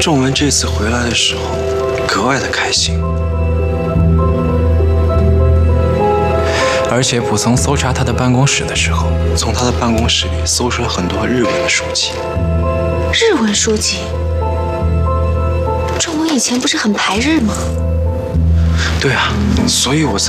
仲文这次回来的时候格外的开心，而且蒲松搜查他的办公室的时候，从他的办公室里搜出了很多日文的书籍。 日文书籍？仲文以前不是很排日吗？ 对啊，所以我才